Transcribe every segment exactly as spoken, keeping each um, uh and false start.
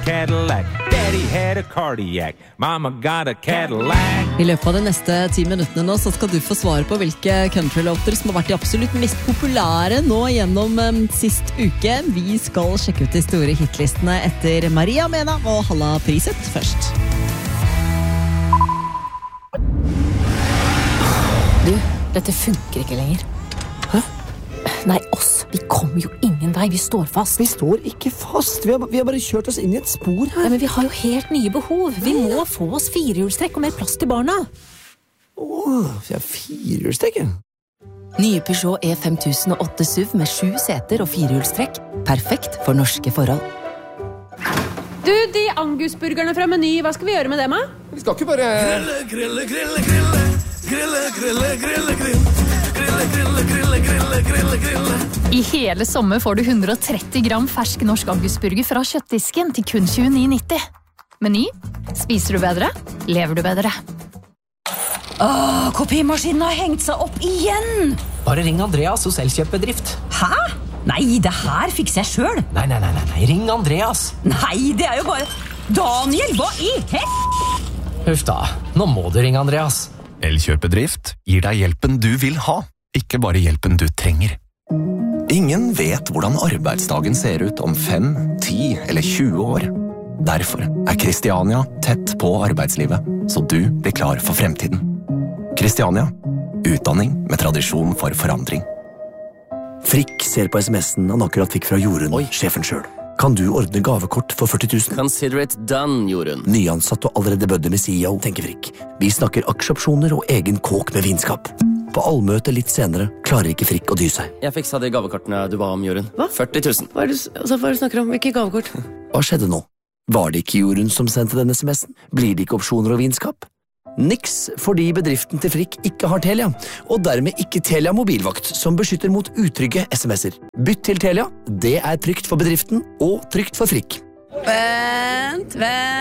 Cadillac. Daddy had a cardiac. Mama got a Cadillac. I løpet av de neste ti minuttene nå, så skal du få svar på hvilke countrylåter som har vært de absolutt mest populære nå gjennom um, sist uke. Vi skal sjekke ut de store hitlistene etter Maria Mena og Halla Priset først. Du, dette funker ikke lenger. Hæ? Nei, oss. Vi kommer jo ingen vei. Vi står fast. Vi står ikke fast. Vi har, vi har bare kjørt oss inn i et spor her. Nei, men vi har jo helt nye behov. Vi må få oss firehjulstrekk og mer plass til barna. Åh, vi har firehjulstrekk. Nye Peugeot E fem tusen og åtte S U V med sju seter og firehjulstrekk. Perfekt for norske forhold. Du, de angusburgerne fra Meny, hva skal vi gjøre med dem, da? Vi skal ikke bare... Grille, grille, grille, grille. Grille, grille, grille, grille. Grille, grille, grille, grille, grille, grille. I hele sommer får du hundre og tretti gram fersk norsk angusburger fra kjøttdisken til kun tjueni nitti. Meny. Spiser du bedre? Lever du bedre? Åh, kopimaskinen har hengt seg opp igjen! Bare ring Andreas hos Elkjøp-bedrift. Hæ? Nei, det her fikser jeg selv. Nei, nei, nei, nei, ring Andreas. Nei, det er jo bare... Daniel, hva i hel... Huff da, nå må du ringe Andreas. Elkjøp-bedrift gir deg hjelpen du vil ha, ikke bare hjelpen du trenger. Ingen vet hvordan arbeidsdagen ser ut om fem, ti eller tjue år. Derfor er Kristiania tett på arbeidslivet, så du blir klar for fremtiden. Kristiania, utdanning med tradisjon for forandring. Frikk ser på sms'en han akkurat fikk fra Jorunn, Oi. sjefen selv. Kan du ordne gavekort for førti tusen? Consider it done, Jorunn. Nyansatt og allerede bødde med C E O, tenker Frikk. Vi snakker aksjeopsjoner og egen kåk med vinskap. På allmøte litt senere klarer ikke Frikk å dy seg. Jeg fiksa de gavekortene du ba om, Jorunn. Hva? førti tusen. Hva er det, altså, hva er det du snakker om? Hvilke gavekort? Hva skjedde nå? Var det ikke Jorunn som sendte denne sms'en? Blir det ikke opsjoner og vinskap? Niks, fordi bedriften til Frikk ikke har Telia, og dermed ikke Telia mobilvakt, som beskytter mot utrygge sms'er. Bytt til Telia, det er trygt for bedriften, og trygt for Frikk. Vent,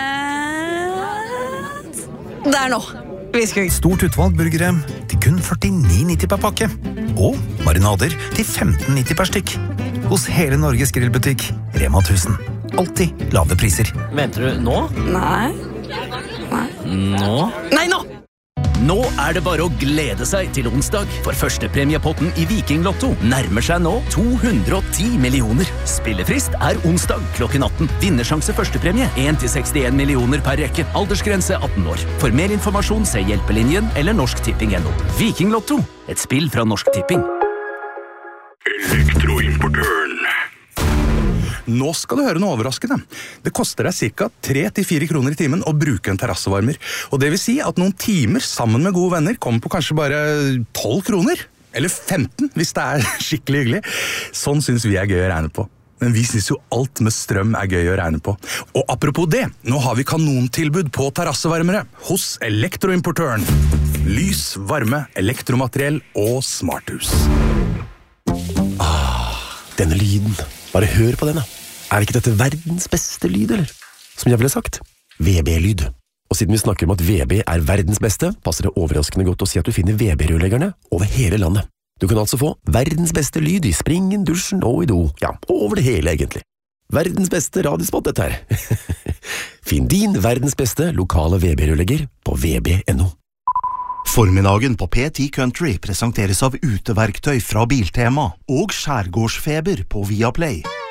vent... Der nå. Vi skal... Stort utvalg burgere til kun førtini nitti per pakke. Og marinader til femten nitti per stykk. Hos hele Norges grillbutikk, Rema tusen. Alltid lave priser. Venter du nå? Nei. Nei. Nå? Nei, nå! Nå er det bare å glede seg til onsdag, for første premiepotten i Viking Lotto nærmer seg nå to hundre og ti millioner. Spillefrist er onsdag klokken atten. Vinnersjanse førstepremie en til sekstien millioner per rekke. Aldersgrense atten år. For mer informasjon se Hjelpelinjen eller Norsk Tipping punktum no. Viking Lotto, et spill fra Norsk Tipping. Elektroimportøren. Nå skal du høre noe overraskende. Det koster deg cirka tre til fire kroner i timen å bruke en terrassevarmer. Og det vil si at noen timer sammen med gode venner kommer på kanskje bare tolv kroner. Eller femten, hvis det er skikkelig hyggelig. Sånn synes vi er gøy å regne på. Men vi synes jo alt med strøm er gøy å regne på. Og apropos det, nå har vi kanontilbud på terrassevarmere hos Elektroimportøren. Lys, varme, elektromateriell og smarthus. Ah, denne lyden. Bare hør på denne. Er ikke dette verdens beste lyd, eller? Som jeg ville sagt, V B-lyd. Og siden vi snakker om at V B er verdens beste, passer det overraskende godt å si at du finner V B-rørleggerne over hele landet. Du kan altså få verdens beste lyd i springen, dusjen og i do. Ja, over det hele egentlig. Verdens beste radiospot dette her. Finn din verdens beste lokale V B-rørlegger på v b punktum no. Formiddagen på P ti Country presenteres av uteverktøy fra Biltema og Skjærgårdsfeber på Viaplay.